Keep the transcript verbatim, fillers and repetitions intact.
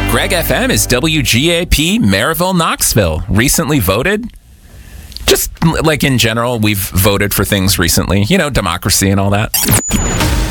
Greg F M is W G A P Maryville, Knoxville. Recently voted. Just like in general, we've voted for things recently. You know, democracy and all that.